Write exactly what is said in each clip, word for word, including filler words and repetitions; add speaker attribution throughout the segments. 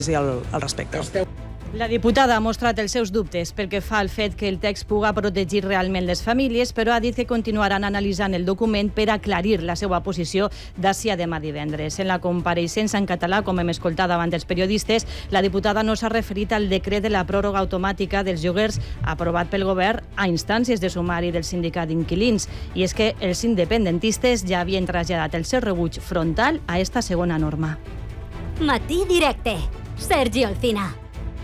Speaker 1: al, al respecte.
Speaker 2: La diputada ha mostrat els seus dubtes pel que fa al fet que el text puga protegir realment les famílies, però ha dit que continuaran analitzant el document per aclarir la seva posició d'ací a demà divendres. En la compareixença en català, com hem escoltat davant dels periodistes, la diputada no s'ha referit al decret de la pròrroga automàtica dels lloguers aprovat pel govern a instàncies de sumari del sindicat d'inquilins. I és que els independentistes ja havien traslladat el seu rebuig frontal a esta segona norma.
Speaker 3: Matí directe. Sergi Alcina.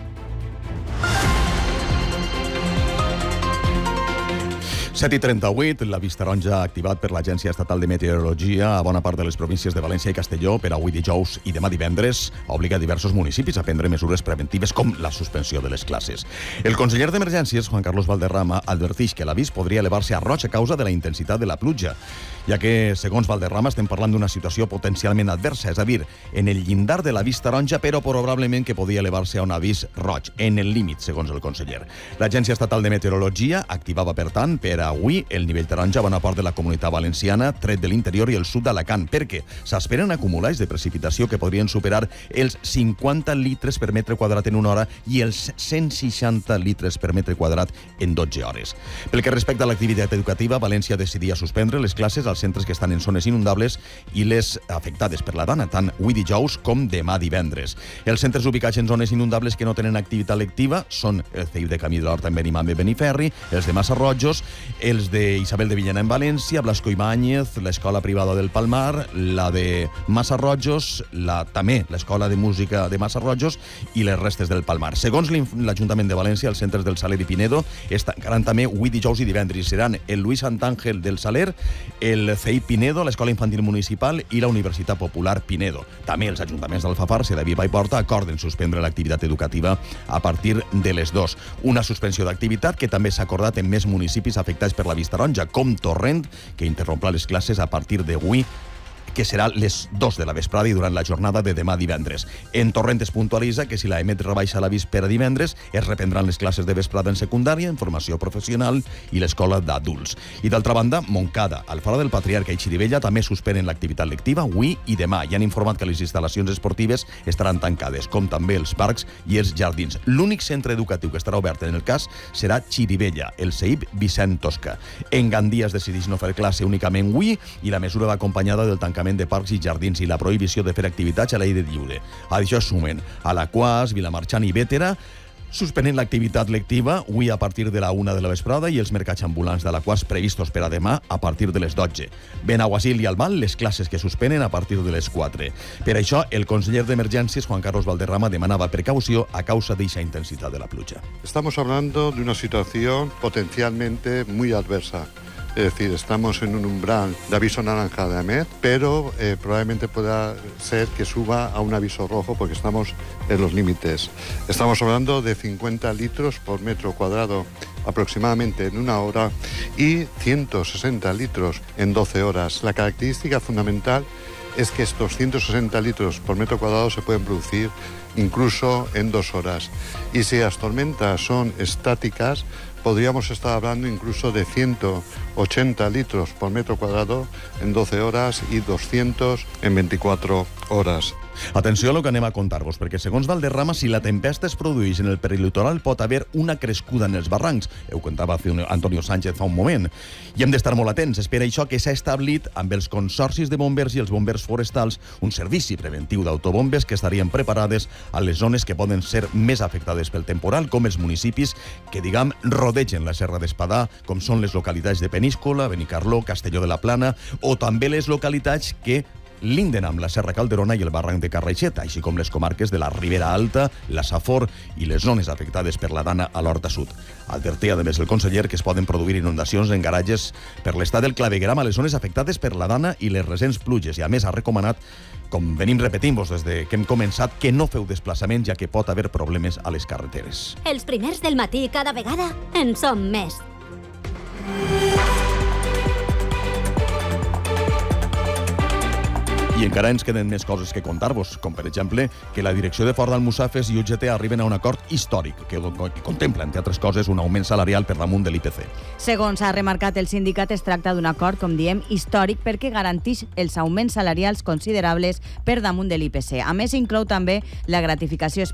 Speaker 4: set i trenta-vuit, l'avís taronja activat per l'Agència Estatal de Meteorologia a bona part de les províncies de València i Castelló per avui dijous i demà divendres obliga diversos municipis a prendre mesures preventives com la suspensió de les classes. El conseller d'Emergències, Juan Carlos Valderrama, adverteix que l'avís podria elevar-se a roig a causa de la intensitat de la pluja, ja que, segons Valderrama, estem parlant d'una situació potencialment adversa, és a dir, en el llindar de l'avís taronja, però probablement que podria elevar-se a un avís roig, en el límit, segons el conseller. L'Agència Estatal de Meteorologia activava, per tant, per avui el nivell taronja a bona part de la Comunitat Valenciana, tret de l'interior i el sud d'Alacant, perquè s'esperen acumulats de precipitació que podrien superar els cinquanta litres per metre quadrat en una hora i els cent seixanta litres per metre quadrat en dotze hores. Pel que respecta a l'activitat educativa, València decidia suspendre les classes als centres que estan en zones inundables i les afectades per la dana, tant avui dijous com demà divendres. Els centres ubicats en zones inundables que no tenen activitat lectiva són el C I U de Camí de l'Horta en Benimam i Beniferri, els de Massarrojos, els de Isabel de Villena en València, Blasco Ibáñez, l'Escola Privada del Palmar, la de Massarrojos, la, també l'Escola de Música de Massarrojos i les restes del Palmar. Segons l'Ajuntament de València, els centres del Saler i Pinedo tancaran també avui dijous i divendres. Seran el Luis Santàngel del Saler, el C I Pinedo, l'Escola Infantil Municipal i la Universitat Popular Pinedo. També els ajuntaments d'Alfafar, Cedevila i Porta acorden suspendre l'activitat educativa a partir de les dos. Una suspensió d'activitat que també s'ha acordat en més municipis afectats per l'avís taronja, com Torrent, que interromplà les classes a partir d'avui, que serà les dos de la vesprada i durant la jornada de demà divendres. En Torrent es puntualitza que si la EMET rebaixa l'avís per a divendres, es reprendran les classes de vesprada en secundària, en formació professional i l'escola d'adults. I d'altra banda, Montcada, Alfara del Patriarca i Xirivella també suspenen l'activitat lectiva avui i demà i han informat que les instal·lacions esportives estaran tancades, com també els parcs i els jardins. L'únic centre educatiu que estarà obert en el cas serà Xirivella, el C I P Vicent Tosca. En Gandia es decideix no fer classe únicament avui i la mesura va acompanyada del tancament de parcs i jardins i la prohibició de fer activitats a l'aire lliure. A això sumen Alaquàs, Vilamarxant i Bétera, suspenen l'activitat lectiva avui a partir de la una de la vesprada i els mercats ambulants d'Alaquàs previstos per a demà a partir de les dotze. Benaguasil i Albal, les classes que suspenen a partir de les quatre. Per això, el conseller d'Emergències, Juan Carlos Valderrama, demanava precaució a causa d'eixa intensitat de la pluja.
Speaker 5: Estamos hablando de una situación potencialmente muy adversa. Es decir, estamos en un umbral de aviso naranja de AMET, pero eh, probablemente pueda ser que suba a un aviso rojo porque estamos en los límites. Estamos hablando de cincuenta litros por metro cuadrado aproximadamente en una hora y ciento sesenta litros en doce horas. La característica fundamental es que estos ciento sesenta litros por metro cuadrado se pueden producir incluso en dos horas. Y si las tormentas son estáticas, podríamos estar hablando incluso de ciento ochenta litros por metro cuadrado en doce horas i doscientos en veinticuatro horas.
Speaker 4: Atenció a lo que anem a contar-vos, perquè segons Valderrama, si la tempesta es produeix en el perilitoral pot haver una crescuda en els barrancs. Ho contava Antonio Sánchez fa un moment. I hem d'estar molt atents. És per això que s'ha establit amb els consorcis de bombers i els bombers forestals un servici preventiu d'autobombes que estarien preparades a les zones que poden ser més afectades pel temporal, com els municipis que, diguem, rodegen la Serra d'Espadà, com són les localitats de Peníscola, Benicarló, Castelló de la Plana, o també les localitats que linden amb la Serra Calderona i el barranc de Carraixeta, així com les comarques de la Ribera Alta, la Safor i les zones afectades per la dana a l'Horta Sud. Advertia, a més, el conseller que es poden produir inundacions en garatges per l'estat del clavegueram a les zones afectades per la dana i les recents pluges, i a més ha recomanat, com venim repetint-vos des de que hem començat, que no feu desplaçaments ja que pot haver problemes a les carreteres.
Speaker 3: Els primers del matí cada vegada en som més.
Speaker 4: I encara ens queden més coses que contar-vos, com per exemple que la direcció de Ford d'Almussafes i U G T arriben a un acord històric que contempla, entre altres coses, un augment salarial per damunt de l'I P C.
Speaker 2: Segons ha remarcat el sindicat, es tracta d'un acord, com diem, històric perquè garanteix els augments salarials considerables per damunt de l'I P C. A més, inclou també la gratificació especial